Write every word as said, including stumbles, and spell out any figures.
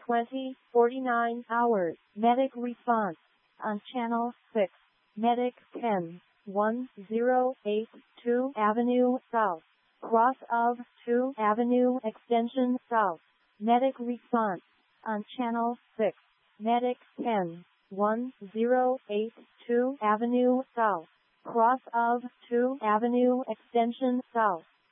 twenty forty-nine hours. Medic response on channel six. Medic ten one zero eight two Avenue South. Cross of two Avenue Extension South. Medic response on channel six. Medic ten one zero eight two Avenue South. Cross of two Avenue Extension South.